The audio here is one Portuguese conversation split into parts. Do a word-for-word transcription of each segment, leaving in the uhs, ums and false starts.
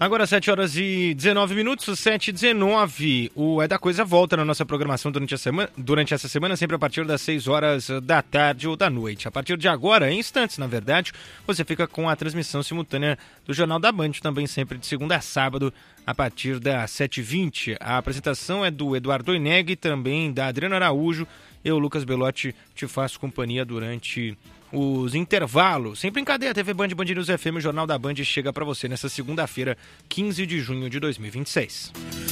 Agora sete horas e dezenove minutos, sete e dezenove. O É da Coisa volta na nossa programação durante, a semana, durante essa semana, sempre a partir das seis horas da tarde ou da noite. A partir de agora, em instantes, na verdade, você fica com a transmissão simultânea do Jornal da Band, também sempre de segunda a sábado, a partir das sete e vinte. A apresentação é do Eduardo Oineg e também da Adriana Araújo. Eu, Lucas Belotti, te faço companhia durante os intervalos. Sempre em cadeia, T V Band, Band News F M, o Jornal da Band chega para você nessa segunda-feira, quinze de junho de dois mil e vinte e seis.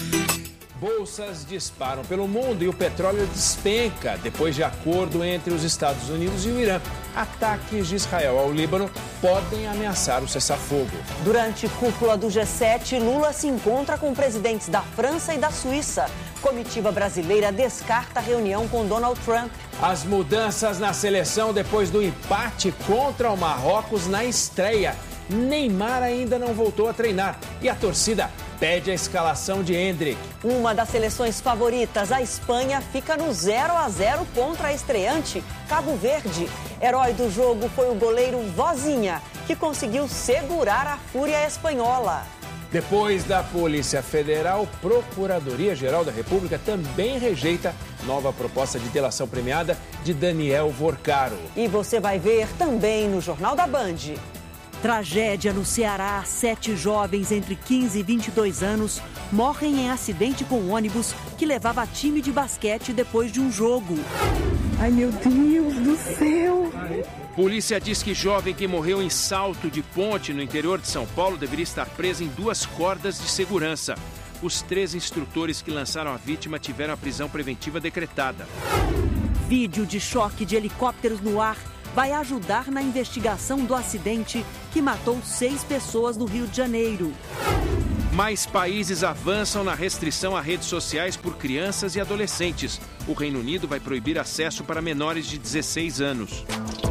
Bolsas disparam pelo mundo e o petróleo despenca depois de acordo entre os Estados Unidos e o Irã. Ataques de Israel ao Líbano podem ameaçar o cessar-fogo. Durante cúpula do G sete, Lula se encontra com presidentes da França e da Suíça. Comitiva brasileira descarta a reunião com Donald Trump. As mudanças na seleção depois do empate contra o Marrocos na estreia. Neymar ainda não voltou a treinar e a torcida pede a escalação de Endrick. Uma das seleções favoritas, a Espanha, fica no zero a zero contra a estreante, Cabo Verde. Herói do jogo foi o goleiro Vozinha, que conseguiu segurar a fúria espanhola. Depois da Polícia Federal, Procuradoria-Geral da República também rejeita nova proposta de delação premiada de Daniel Vorcaro. E você vai ver também no Jornal da Band. Tragédia no Ceará. Sete jovens entre quinze e vinte e dois anos morrem em acidente com um ônibus que levava time de basquete depois de um jogo. Ai, meu Deus do céu! Polícia diz que jovem que morreu em salto de ponte no interior de São Paulo deveria estar preso em duas cordas de segurança. Os três instrutores que lançaram a vítima tiveram a prisão preventiva decretada. Vídeo de choque de helicópteros no ar vai ajudar na investigação do acidente que matou seis pessoas no Rio de Janeiro. Mais países avançam na restrição a redes sociais por crianças e adolescentes. O Reino Unido vai proibir acesso para menores de dezesseis anos.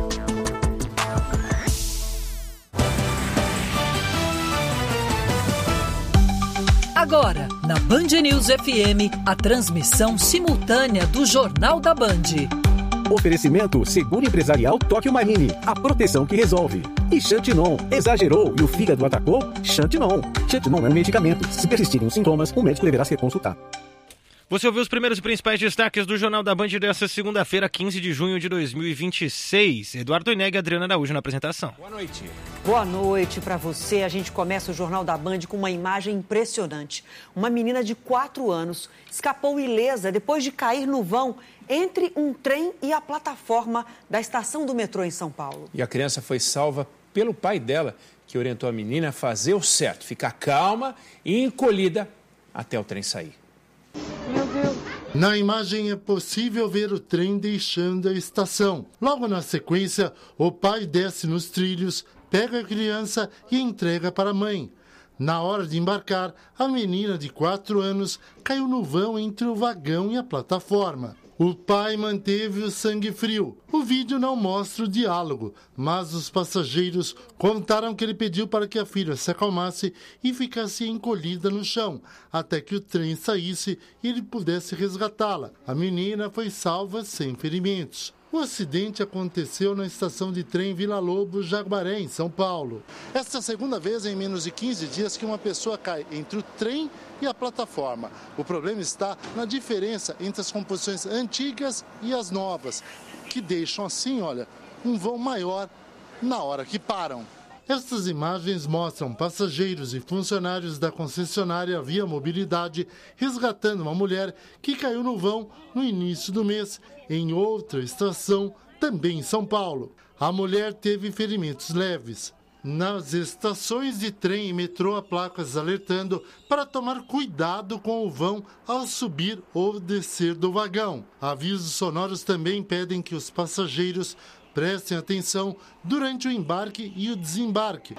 Agora, na Band News F M, a transmissão simultânea do Jornal da Band. Oferecimento Seguro Empresarial Tóquio Marine, a proteção que resolve. E Xantinon, exagerou e o fígado atacou? Xantinon. Xantinon é um medicamento. Se persistirem os sintomas, o médico deverá ser consultado. Você ouviu os primeiros e principais destaques do Jornal da Band dessa segunda-feira, quinze de junho de dois mil e vinte e seis. Eduardo Oineg e Adriana Araújo na apresentação. Boa noite. Boa noite para você. A gente começa o Jornal da Band com uma imagem impressionante. Uma menina de quatro anos escapou ilesa depois de cair no vão entre um trem e a plataforma da estação do metrô em São Paulo. E a criança foi salva pelo pai dela, que orientou a menina a fazer o certo, ficar calma e encolhida até o trem sair. Meu Deus. Na imagem é possível ver o trem deixando a estação. Logo na sequência, o pai desce nos trilhos, pega a criança e entrega para a mãe. Na hora de embarcar, a menina de quatro anos caiu no vão entre o vagão e a plataforma. O pai manteve o sangue frio. O vídeo não mostra o diálogo, mas os passageiros contaram que ele pediu para que a filha se acalmasse e ficasse encolhida no chão, até que o trem saísse e ele pudesse resgatá-la. A menina foi salva sem ferimentos. O acidente aconteceu na estação de trem Vila Lobos, Jaguaré, em São Paulo. Esta é a segunda vez em menos de quinze dias que uma pessoa cai entre o trem e a plataforma. O problema está na diferença entre as composições antigas e as novas, que deixam assim, olha, um vão maior na hora que param. Estas imagens mostram passageiros e funcionários da concessionária Via Mobilidade resgatando uma mulher que caiu no vão no início do mês, em outra estação, também em São Paulo. A mulher teve ferimentos leves. Nas estações de trem e metrô, há placas alertando para tomar cuidado com o vão ao subir ou descer do vagão. Avisos sonoros também pedem que os passageiros prestem atenção durante o embarque e o desembarque.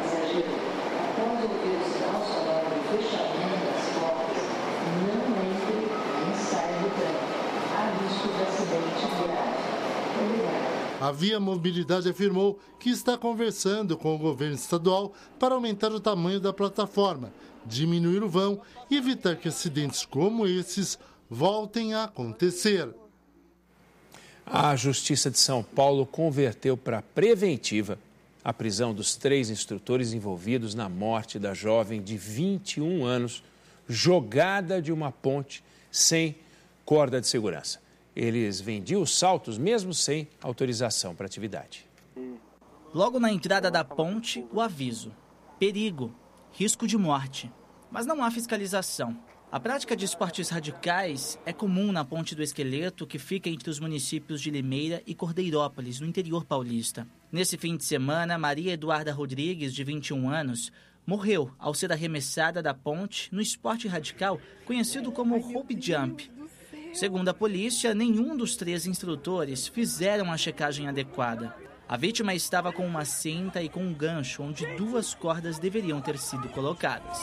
A Via Mobilidade afirmou que está conversando com o governo estadual para aumentar o tamanho da plataforma, diminuir o vão e evitar que acidentes como esses voltem a acontecer. A Justiça de São Paulo converteu para preventiva a prisão dos três instrutores envolvidos na morte da jovem de vinte e um anos, jogada de uma ponte sem corda de segurança. Eles vendiam os saltos mesmo sem autorização para atividade. Logo na entrada da ponte, o aviso: perigo, risco de morte. Mas não há fiscalização. A prática de esportes radicais é comum na Ponte do Esqueleto, que fica entre os municípios de Limeira e Cordeirópolis, no interior paulista. Nesse fim de semana, Maria Eduarda Rodrigues, de vinte e um anos, morreu ao ser arremessada da ponte no esporte radical conhecido como rope jump. Segundo a polícia, nenhum dos três instrutores fizeram a checagem adequada. A vítima estava com uma cinta e com um gancho onde duas cordas deveriam ter sido colocadas.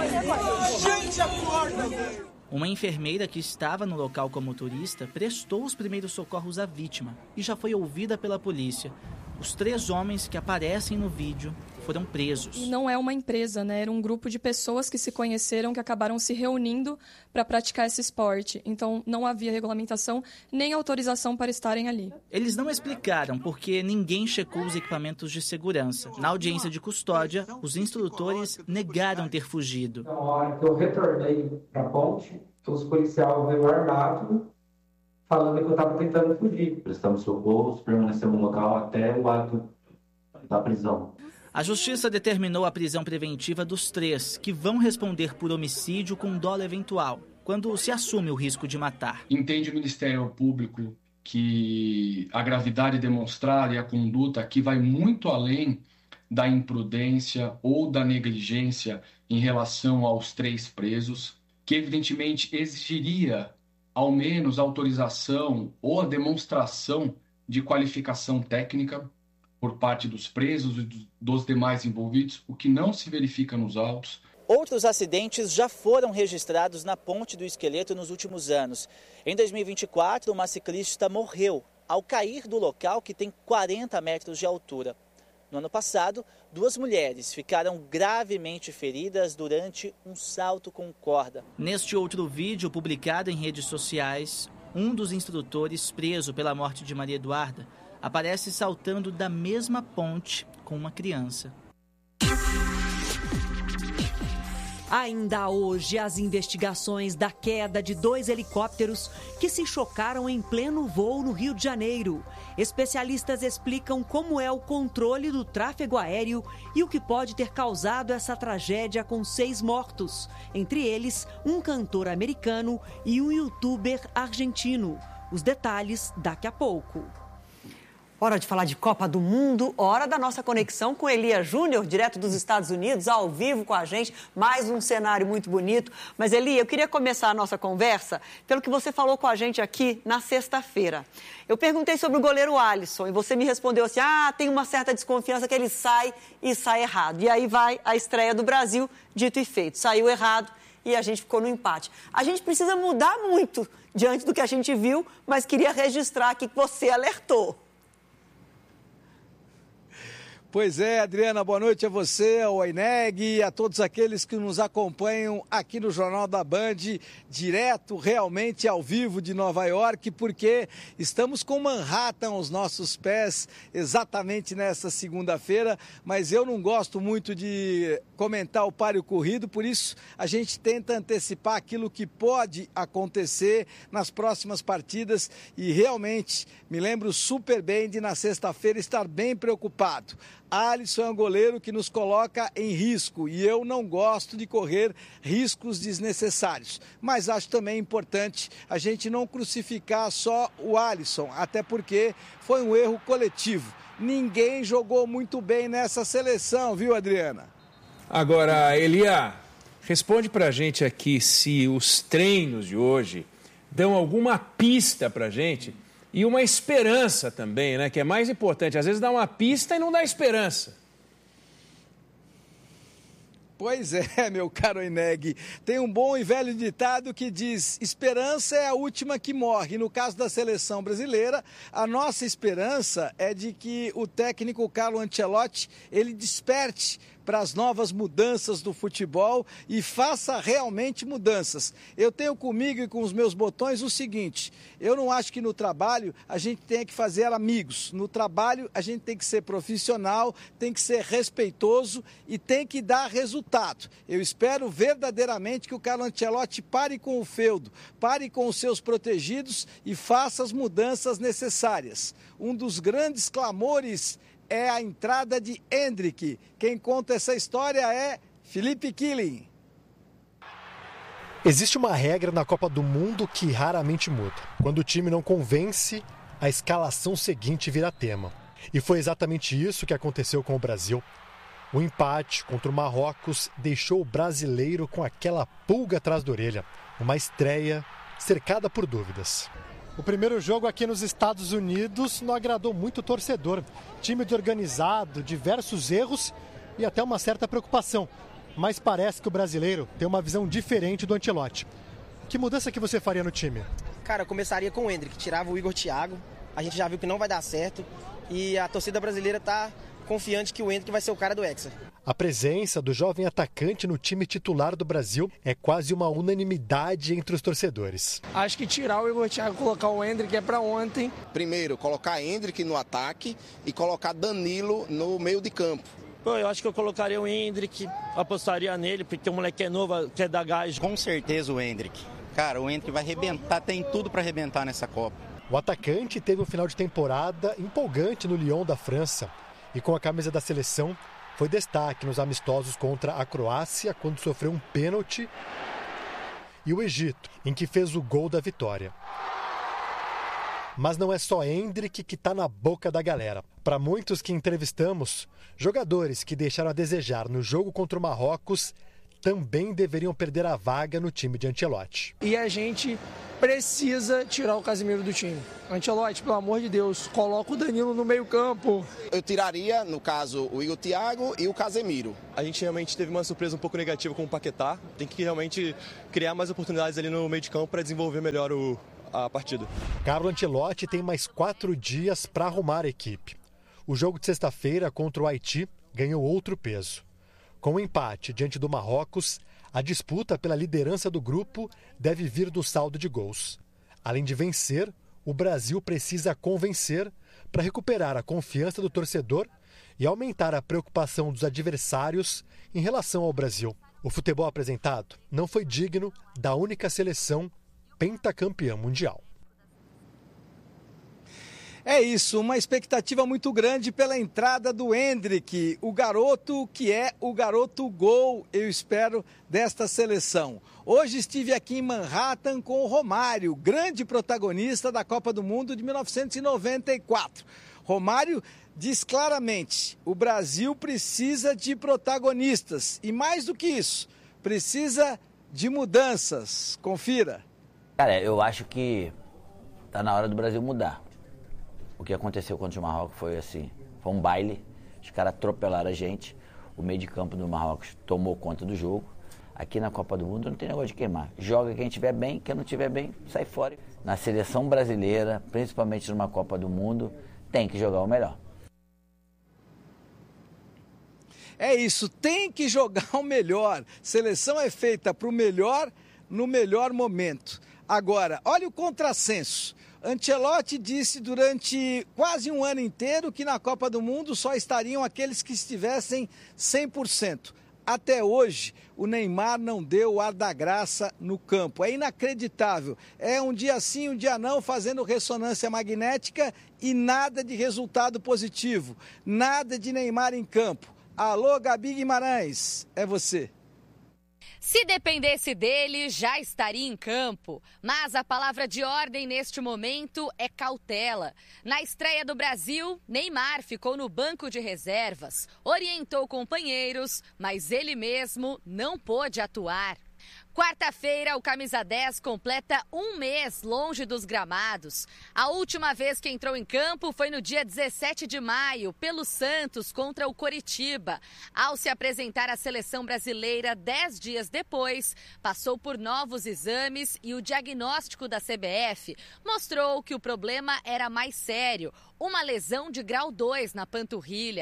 Uma enfermeira que estava no local como turista prestou os primeiros socorros à vítima e já foi ouvida pela polícia. Os três homens que aparecem no vídeo foram presos. E não é uma empresa, né? Era um grupo de pessoas que se conheceram, que acabaram se reunindo para praticar esse esporte. Então, não havia regulamentação nem autorização para estarem ali. Eles não explicaram porque ninguém checou os equipamentos de segurança. Na audiência de custódia, os instrutores negaram ter fugido. Na hora que eu retornei para a ponte, os policiais veio armado, falando que eu estava tentando fugir. Prestamos socorros, permanecemos no local até o ato da prisão. A Justiça determinou a prisão preventiva dos três, que vão responder por homicídio com dolo eventual, quando se assume o risco de matar. Entende o Ministério Público que a gravidade demonstrada e a conduta aqui vai muito além da imprudência ou da negligência em relação aos três presos, que evidentemente exigiria ao menos a autorização ou a demonstração de qualificação técnica por parte dos presos e dos demais envolvidos, o que não se verifica nos autos. Outros acidentes já foram registrados na Ponte do Esqueleto nos últimos anos. Em dois mil e vinte e quatro, uma ciclista morreu ao cair do local, que tem quarenta metros de altura. No ano passado, duas mulheres ficaram gravemente feridas durante um salto com corda. Neste outro vídeo publicado em redes sociais, um dos instrutores preso pela morte de Maria Eduarda aparece saltando da mesma ponte com uma criança. Ainda hoje, as investigações da queda de dois helicópteros que se chocaram em pleno voo no Rio de Janeiro. Especialistas explicam como é o controle do tráfego aéreo e o que pode ter causado essa tragédia com seis mortos, entre eles um cantor americano e um youtuber argentino. Os detalhes daqui a pouco. Hora de falar de Copa do Mundo, hora da nossa conexão com Elia Júnior, direto dos Estados Unidos, ao vivo com a gente, mais um cenário muito bonito. Mas, Elia, eu queria começar a nossa conversa pelo que você falou com a gente aqui na sexta-feira. Eu perguntei sobre o goleiro Alisson e você me respondeu assim, ah, tem uma certa desconfiança que ele sai e sai errado. E aí vai a estreia do Brasil, dito e feito, saiu errado e a gente ficou no empate. A gente precisa mudar muito diante do que a gente viu, mas queria registrar aqui que você alertou. Pois é, Adriana, boa noite a você, ao Oineg e a todos aqueles que nos acompanham aqui no Jornal da Band, direto, realmente ao vivo de Nova York, porque estamos com Manhattan aos nossos pés exatamente nessa segunda-feira, mas eu não gosto muito de comentar o páreo corrido, por isso a gente tenta antecipar aquilo que pode acontecer nas próximas partidas e realmente me lembro super bem de na sexta-feira estar bem preocupado. Alisson é um goleiro que nos coloca em risco e eu não gosto de correr riscos desnecessários. Mas acho também importante a gente não crucificar só o Alisson, até porque foi um erro coletivo. Ninguém jogou muito bem nessa seleção, viu, Adriana? Agora, Elia, responde pra gente aqui se os treinos de hoje dão alguma pista pra gente. E uma esperança também, né? Que é mais importante. Às vezes dá uma pista e não dá esperança. Pois é, meu caro Ineg. Tem um bom e velho ditado que diz: esperança é a última que morre. No caso da seleção brasileira, a nossa esperança é de que o técnico Carlo Ancelotti ele desperte para as novas mudanças do futebol e faça realmente mudanças. Eu tenho comigo e com os meus botões o seguinte: eu não acho que no trabalho a gente tenha que fazer amigos. No trabalho a gente tem que ser profissional, tem que ser respeitoso e tem que dar resultado. Eu espero verdadeiramente que o Carlo Ancelotti pare com o feudo, pare com os seus protegidos e faça as mudanças necessárias. Um dos grandes clamores é a entrada de Endrick. Quem conta essa história é Felipe Killing. Existe uma regra na Copa do Mundo que raramente muda. Quando o time não convence, a escalação seguinte vira tema. E foi exatamente isso que aconteceu com o Brasil. O empate contra o Marrocos deixou o brasileiro com aquela pulga atrás da orelha. Uma estreia cercada por dúvidas. O primeiro jogo aqui nos Estados Unidos não agradou muito o torcedor. Time desorganizado, diversos erros e até uma certa preocupação. Mas parece que o brasileiro tem uma visão diferente do Ancelotti. Que mudança que você faria no time? Cara, eu começaria com o Endrick, tirava o Igor Thiago. A gente já viu que não vai dar certo e a torcida brasileira está confiante que o Endrick vai ser o cara do Hexa. A presença do jovem atacante no time titular do Brasil é quase uma unanimidade entre os torcedores. Acho que tirar o Igor Thiago e colocar o Endrick é para ontem. Primeiro, colocar Endrick no ataque e colocar Danilo no meio de campo. Pô, eu acho que eu colocaria o Endrick, apostaria nele, porque o moleque é novo, quer dar gás. Com certeza o Endrick. Cara, o Endrick vai arrebentar, tem tudo para arrebentar nessa Copa. O atacante teve um final de temporada empolgante no Lyon da França e com a camisa da seleção foi destaque nos amistosos contra a Croácia, quando sofreu um pênalti, e o Egito, em que fez o gol da vitória. Mas não é só Endrick que está na boca da galera. Para muitos que entrevistamos, jogadores que deixaram a desejar no jogo contra o Marrocos também deveriam perder a vaga no time de Ancelotti. E a gente precisa tirar o Casemiro do time. Ancelotti, pelo amor de Deus, coloca o Danilo no meio campo. Eu tiraria, no caso, o Igor Thiago e o Casemiro. A gente realmente teve uma surpresa um pouco negativa com o Paquetá. Tem que realmente criar mais oportunidades ali no meio de campo para desenvolver melhor o, a partida. Carlo Ancelotti tem mais quatro dias para arrumar a equipe. O jogo de sexta-feira contra o Haiti ganhou outro peso. Com o empate diante do Marrocos, a disputa pela liderança do grupo deve vir do saldo de gols. Além de vencer, o Brasil precisa convencer para recuperar a confiança do torcedor e aumentar a preocupação dos adversários em relação ao Brasil. O futebol apresentado não foi digno da única seleção pentacampeã mundial. É isso, uma expectativa muito grande pela entrada do Endrick, o garoto que é o garoto gol, eu espero, desta seleção. Hoje estive aqui em Manhattan com o Romário, grande protagonista da Copa do Mundo de mil novecentos e noventa e quatro. Romário diz claramente, o Brasil precisa de protagonistas e mais do que isso, precisa de mudanças. Confira. Cara, eu acho que tá na hora do Brasil mudar. O que aconteceu contra o Marrocos foi assim, foi um baile, os caras atropelaram a gente, o meio de campo do Marrocos tomou conta do jogo. Aqui na Copa do Mundo não tem negócio de queimar, joga quem estiver bem, quem não estiver bem, sai fora. Na seleção brasileira, principalmente numa Copa do Mundo, tem que jogar o melhor. É isso, tem que jogar o melhor, seleção é feita para o melhor no melhor momento. Agora, olha o contrassenso. Ancelotti disse durante quase um ano inteiro que na Copa do Mundo só estariam aqueles que estivessem cem por cento. Até hoje, o Neymar não deu o ar da graça no campo. É inacreditável. É um dia sim, um dia não, fazendo ressonância magnética e nada de resultado positivo. Nada de Neymar em campo. Alô, Gabi Guimarães, é você. Se dependesse dele, já estaria em campo. Mas a palavra de ordem neste momento é cautela. Na estreia do Brasil, Neymar ficou no banco de reservas, orientou companheiros, mas ele mesmo não pôde atuar. Quarta-feira, o camisa dez completa um mês longe dos gramados. A última vez que entrou em campo foi no dia dezessete de maio, pelo Santos contra o Coritiba. Ao se apresentar à seleção brasileira dez dias depois, passou por novos exames e o diagnóstico da C B F mostrou que o problema era mais sério, uma lesão de grau dois na panturrilha.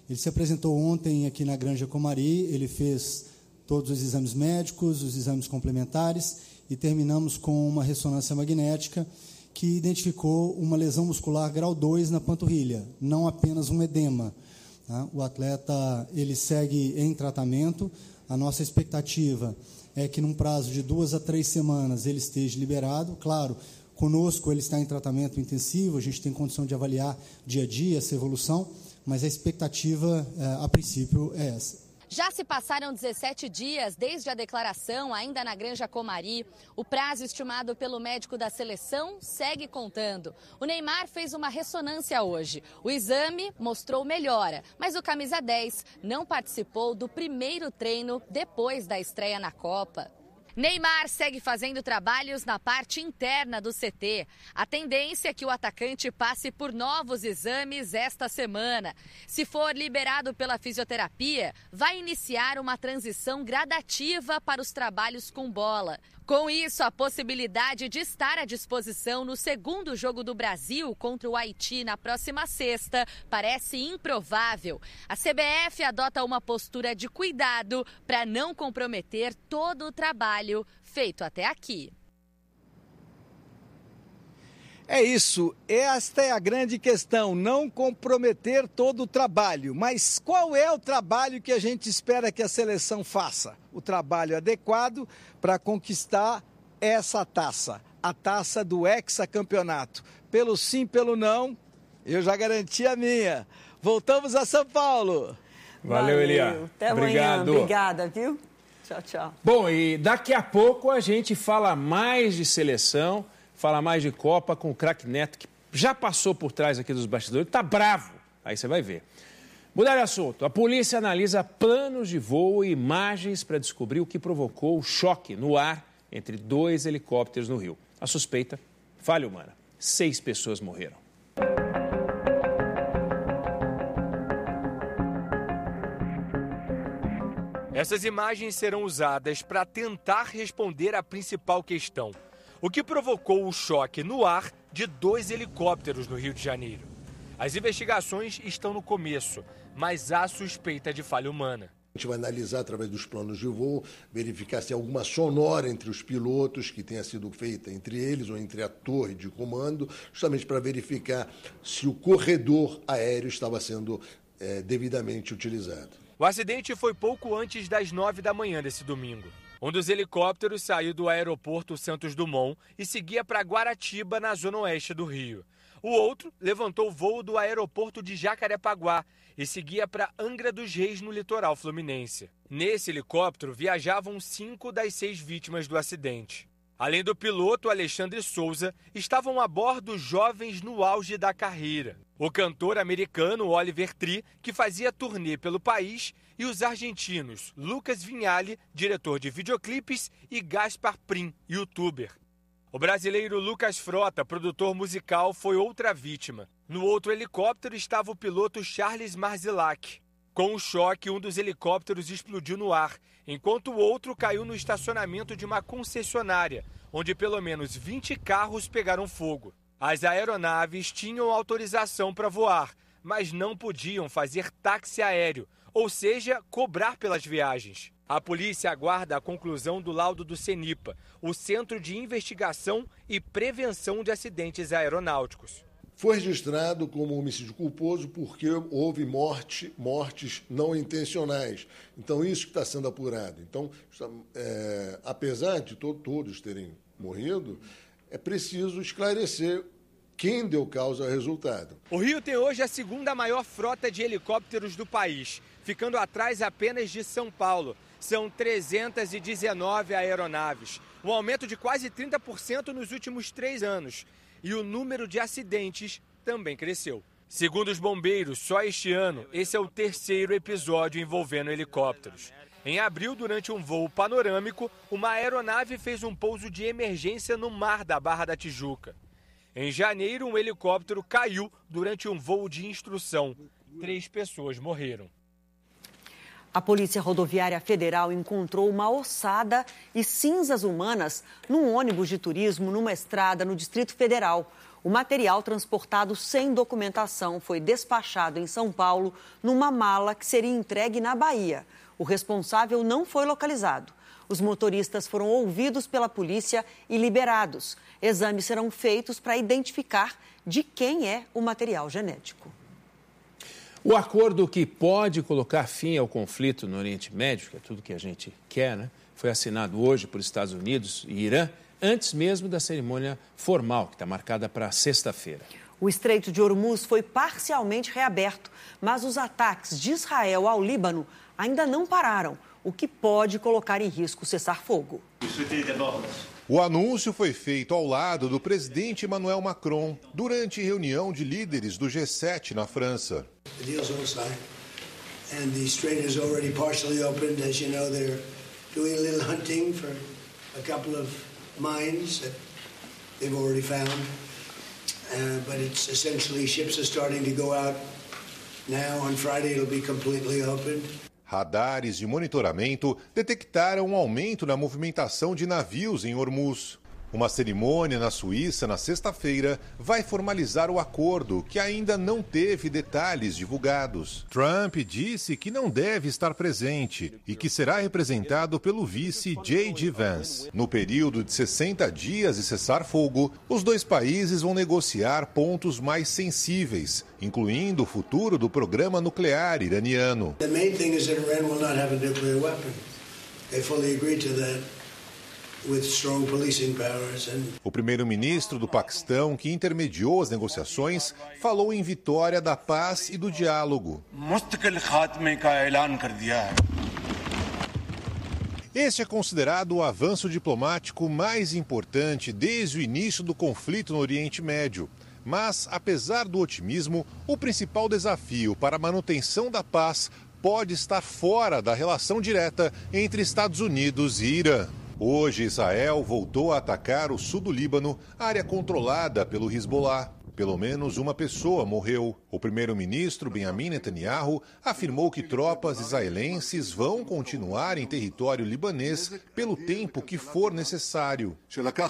Ele se apresentou ontem aqui na Granja Comari, ele fez todos os exames médicos, os exames complementares, e terminamos com uma ressonância magnética que identificou uma lesão muscular grau dois na panturrilha, não apenas um edema. Tá? O atleta ele segue em tratamento. A nossa expectativa é que, num prazo de duas a três semanas, ele esteja liberado. Claro, conosco ele está em tratamento intensivo, a gente tem condição de avaliar dia a dia essa evolução, mas a expectativa, a princípio, é essa. Já se passaram dezessete dias desde a declaração, ainda na Granja Comari. O prazo estimado pelo médico da seleção segue contando. O Neymar fez uma ressonância hoje. O exame mostrou melhora, mas o camisa dez não participou do primeiro treino depois da estreia na Copa. Neymar segue fazendo trabalhos na parte interna do C T. A tendência é que o atacante passe por novos exames esta semana. Se for liberado pela fisioterapia, vai iniciar uma transição gradativa para os trabalhos com bola. Com isso, a possibilidade de estar à disposição no segundo jogo do Brasil contra o Haiti na próxima sexta parece improvável. A C B F adota uma postura de cuidado para não comprometer todo o trabalho feito até aqui. É isso, esta é a grande questão, não comprometer todo o trabalho. Mas qual é o trabalho que a gente espera que a seleção faça? O trabalho adequado para conquistar essa taça, a taça do hexacampeonato. Pelo sim, pelo não, eu já garanti a minha. Voltamos a São Paulo. Valeu, Elia. Até Obrigado. amanhã. Obrigada, viu? Tchau, tchau. Bom, e daqui a pouco a gente fala mais de seleção, fala mais de Copa com o craque Neto, que já passou por trás aqui dos bastidores, tá bravo. Aí você vai ver. Mudar de assunto, a polícia analisa planos de voo e imagens para descobrir o que provocou o choque no ar entre dois helicópteros no Rio. A suspeita, falha humana. Seis pessoas morreram. Essas imagens serão usadas para tentar responder à principal questão: o que provocou o choque no ar de dois helicópteros no Rio de Janeiro. As investigações estão no começo, mas há suspeita de falha humana. A gente vai analisar através dos planos de voo, verificar se há alguma sonora entre os pilotos que tenha sido feita entre eles ou entre a torre de comando, justamente para verificar se o corredor aéreo estava sendo é, devidamente utilizado. O acidente foi pouco antes das nove da manhã desse domingo. Um dos helicópteros saiu do aeroporto Santos Dumont e seguia para Guaratiba, na zona oeste do Rio. O outro levantou o voo do aeroporto de Jacarepaguá e seguia para Angra dos Reis, no litoral fluminense. Nesse helicóptero viajavam cinco das seis vítimas do acidente. Além do piloto Alexandre Souza, estavam a bordo jovens no auge da carreira. O cantor americano Oliver Tree, que fazia turnê pelo país, e os argentinos Lucas Vinhali, diretor de videoclipes, e Gaspar Prim, youtuber. O brasileiro Lucas Frota, produtor musical, foi outra vítima. No outro helicóptero estava o piloto Charles Marzilac. Com o choque, um dos helicópteros explodiu no ar, enquanto o outro caiu no estacionamento de uma concessionária, onde pelo menos vinte carros pegaram fogo. As aeronaves tinham autorização para voar, mas não podiam fazer táxi aéreo, ou seja, cobrar pelas viagens. A polícia aguarda a conclusão do laudo do CENIPA, o Centro de Investigação e Prevenção de Acidentes Aeronáuticos. Foi registrado como homicídio culposo porque houve morte, mortes não intencionais. Então, isso que está sendo apurado. Então, é, apesar de to- todos terem morrido, é preciso esclarecer quem deu causa ao resultado. O Rio tem hoje a segunda maior frota de helicópteros do país, ficando atrás apenas de São Paulo. São trezentas e dezenove aeronaves, um aumento de quase trinta por cento nos últimos três anos. E o número de acidentes também cresceu. Segundo os bombeiros, só este ano, esse é o terceiro episódio envolvendo helicópteros. Em abril, durante um voo panorâmico, uma aeronave fez um pouso de emergência no mar da Barra da Tijuca. Em janeiro, um helicóptero caiu durante um voo de instrução. Três pessoas morreram. A Polícia Rodoviária Federal encontrou uma ossada e cinzas humanas num ônibus de turismo numa estrada no Distrito Federal. O material transportado sem documentação foi despachado em São Paulo numa mala que seria entregue na Bahia. O responsável não foi localizado. Os motoristas foram ouvidos pela polícia e liberados. Exames serão feitos para identificar de quem é o material genético. O acordo que pode colocar fim ao conflito no Oriente Médio, que é tudo que a gente quer, né? Foi assinado hoje por Estados Unidos e Irã, antes mesmo da cerimônia formal, que está marcada para sexta-feira. O Estreito de Hormuz foi parcialmente reaberto, mas os ataques de Israel ao Líbano ainda não pararam, o que pode colocar em risco o cessar-fogo. O anúncio foi feito ao lado do presidente Emmanuel Macron durante reunião de líderes do G sete na França. mines that they've already found, uh, but it's essentially ships are starting to go out now. On Friday it'll be completely opened. Radares de monitoramento detectaram um aumento na movimentação de navios em Hormuz. Uma cerimônia na Suíça na sexta-feira vai formalizar o acordo, que ainda não teve detalhes divulgados. Trump disse que não deve estar presente e que será representado pelo vice J D Vance. No período de sessenta dias de cessar-fogo, os dois países vão negociar pontos mais sensíveis, incluindo o futuro do programa nuclear iraniano. The main thing is that Iran will not have a nuclear weapon. They fully agree to that. O primeiro-ministro do Paquistão, que intermediou as negociações, falou em vitória da paz e do diálogo. Este é considerado o avanço diplomático mais importante desde o início do conflito no Oriente Médio. Mas, apesar do otimismo, o principal desafio para a manutenção da paz pode estar fora da relação direta entre Estados Unidos e Irã. Hoje, Israel voltou a atacar o sul do Líbano, área controlada pelo Hezbollah. Pelo menos uma pessoa morreu. O primeiro-ministro Benjamin Netanyahu afirmou que tropas israelenses vão continuar em território libanês pelo tempo que for necessário.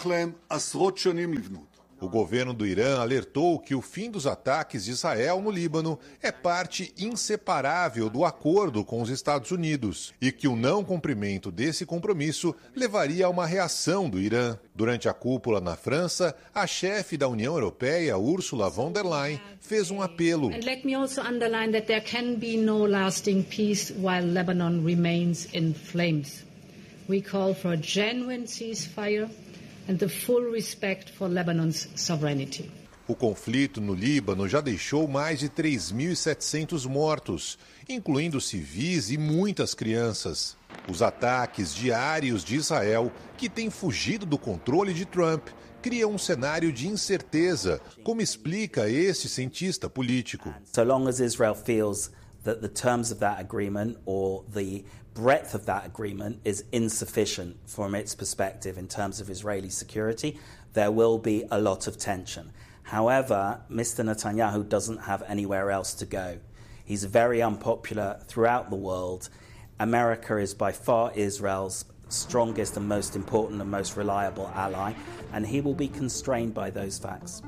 O governo do Irã alertou que o fim dos ataques de Israel no Líbano é parte inseparável do acordo com os Estados Unidos e que o não cumprimento desse compromisso levaria a uma reação do Irã. Durante a cúpula na França, a chefe da União Europeia, Ursula von der Leyen, fez um apelo. And let me also underline that there can be no lasting peace while Lebanon remains in flames. We call for a genuine ceasefire and the full respect for Lebanon's sovereignty. O conflito no Líbano já deixou mais de três mil e setecentos mortos, incluindo civis e muitas crianças. Os ataques diários de Israel, que tem fugido do controle de Trump, criam um cenário de incerteza, como explica este cientista político. So long as Israel feels that the terms of that agreement or the breadth of that agreement is insufficient from its perspective in terms of Israeli security, there will be a lot of tension. However, Mister Netanyahu doesn't have anywhere else to go. He's very unpopular throughout the world. America is by far Israel's strongest and most important and most reliable ally, and he will be constrained by those facts.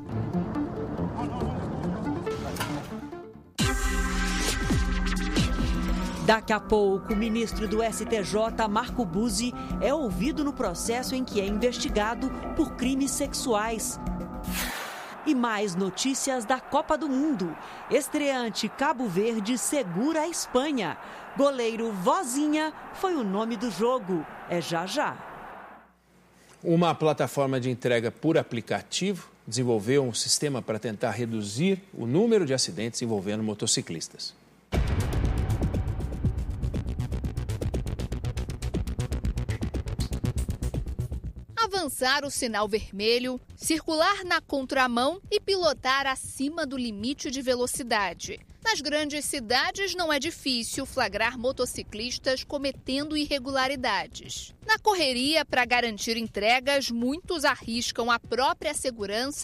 Daqui a pouco, o ministro do S T J, Marco Buzzi, é ouvido no processo em que é investigado por crimes sexuais. E mais notícias da Copa do Mundo. Estreante Cabo Verde segura a Espanha. Goleiro Vozinha foi o nome do jogo. É já já. Uma plataforma de entrega por aplicativo desenvolveu um sistema para tentar reduzir o número de acidentes envolvendo motociclistas. Avançar o sinal vermelho, circular na contramão e pilotar acima do limite de velocidade. Nas grandes cidades não é difícil flagrar motociclistas cometendo irregularidades. Na correria para garantir entregas, muitos arriscam a própria segurança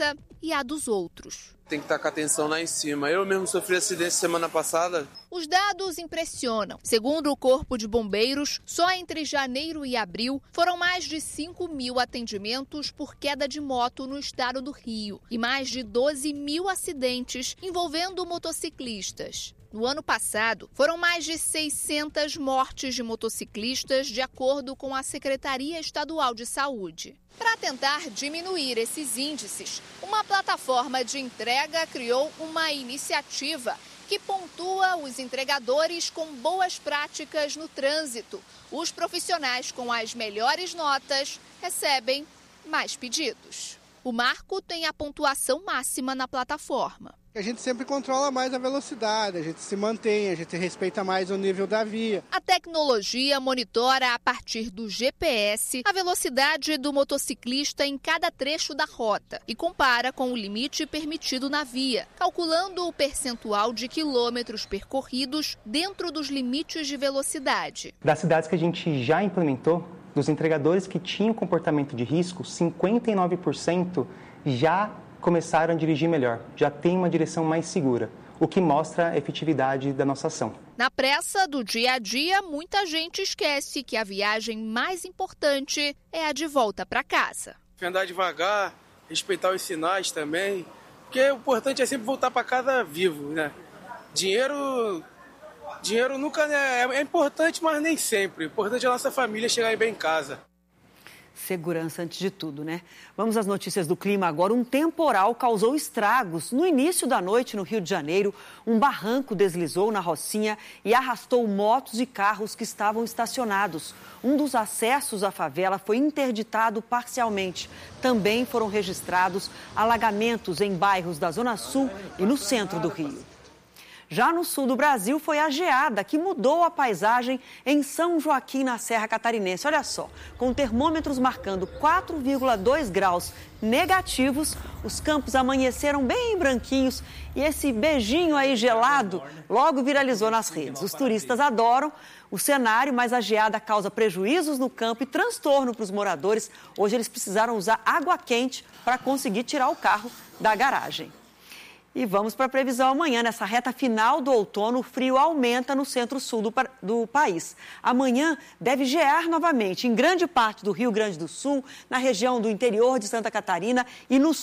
e a dos outros. Tem que estar com a atenção lá em cima. Eu mesmo sofri acidente semana passada. Os dados impressionam. Segundo o Corpo de Bombeiros, só entre janeiro e abril foram mais de cinco mil atendimentos por queda de moto no estado do Rio e mais de doze mil acidentes envolvendo motociclistas. No ano passado, foram mais de seiscentas mortes de motociclistas, de acordo com a Secretaria Estadual de Saúde. Para tentar diminuir esses índices, uma plataforma de entrega criou uma iniciativa que pontua os entregadores com boas práticas no trânsito. Os profissionais com as melhores notas recebem mais pedidos. O marco tem a pontuação máxima na plataforma. A gente sempre controla mais a velocidade, a gente se mantém, a gente respeita mais o nível da via. A tecnologia monitora a partir do G P S a velocidade do motociclista em cada trecho da rota e compara com o limite permitido na via, calculando o percentual de quilômetros percorridos dentro dos limites de velocidade. Das cidades que a gente já implementou, dos entregadores que tinham comportamento de risco, cinquenta e nove por cento já começaram a dirigir melhor, já tem uma direção mais segura, o que mostra a efetividade da nossa ação. Na pressa do dia a dia, muita gente esquece que a viagem mais importante é a de volta para casa. Andar devagar, respeitar os sinais também, porque o importante é sempre voltar para casa vivo, né? Dinheiro, dinheiro nunca né, é importante, mas nem sempre. O importante é a nossa família chegar bem em casa. Segurança antes de tudo, né? Vamos às notícias do clima agora. Um temporal causou estragos. No início da noite, no Rio de Janeiro, um barranco deslizou na Rocinha e arrastou motos e carros que estavam estacionados. Um dos acessos à favela foi interditado parcialmente. Também foram registrados alagamentos em bairros da Zona Sul e no centro do Rio. Já no sul do Brasil, foi a geada que mudou a paisagem em São Joaquim, na Serra Catarinense. Olha só, com termômetros marcando quatro vírgula dois graus negativos, os campos amanheceram bem branquinhos e esse beijinho aí gelado logo viralizou nas redes. Os turistas adoram o cenário, mas a geada causa prejuízos no campo e transtorno para os moradores. Hoje eles precisaram usar água quente para conseguir tirar o carro da garagem. E vamos para a previsão amanhã. Nessa reta final do outono, o frio aumenta no centro-sul do, do país. Amanhã deve gear novamente em grande parte do Rio Grande do Sul, na região do interior de Santa Catarina e no sul.